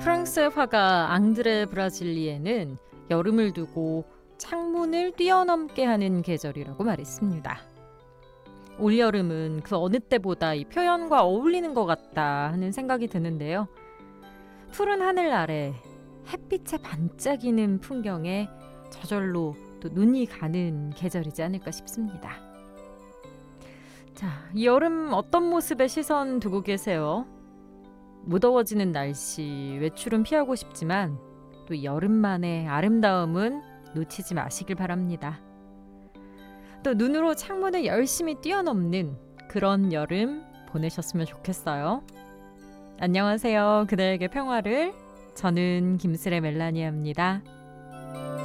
프랑스의 화가 앙드레 브라질리에는 여름을 두고 창문을 뛰어넘게 하는 계절이라고 말했습니다. 올여름은 그 어느 때보다 이 표현과 어울리는 것 같다 하는 생각이 드는데요. 푸른 하늘 아래 햇빛에 반짝이는 풍경에 저절로 또 눈이 가는 계절이지 않을까 싶습니다. 자, 이 여름 어떤 모습에 시선 두고 계세요? 무더워지는 날씨, 외출은 피하고 싶지만 또 여름만의 아름다움은 놓치지 마시길 바랍니다. 또 눈으로 창문을 열심히 뛰어넘는 그런 여름 보내셨으면 좋겠어요. 안녕하세요. 그대에게 평화를. 저는 김슬의 멜라니아입니다.